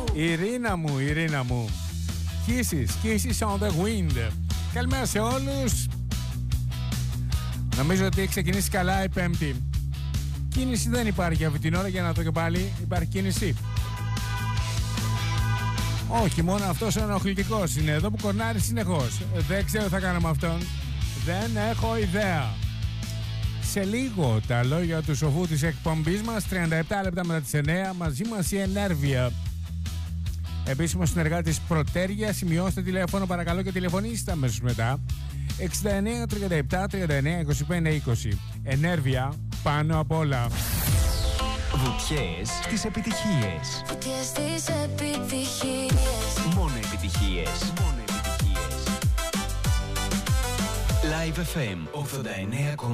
Ειρήνα μου. Kisses on the wind. Καλημέρα σε όλους. Νομίζω ότι έχει ξεκινήσει καλά η Πέμπτη. Κίνηση δεν υπάρχει αυτή την ώρα, για να το και πάλι. Υπάρχει κίνηση? Όχι, μόνο αυτός ο ενοχλητικός είναι εδώ που κορνάρει συνεχώς. Δεν ξέρω τι θα κάνω με αυτόν. Δεν έχω ιδέα. Σε λίγο τα λόγια του σοφού της εκπομπής μας. 37 λεπτά μετά τις 9. Μαζί μας η Ενέρβεια, επίσημος συνεργάτης Προτέρια. Σημειώστε τηλέφωνο παρακαλώ και τηλεφωνήστε αμέσως μετά. 69 37 39 25 20. Ενέρβεια πάνω απ' όλα. Βουτιές στις επιτυχίες. Βουτιές στις επιτυχίες. Μόνο επιτυχίες. Live FM 89.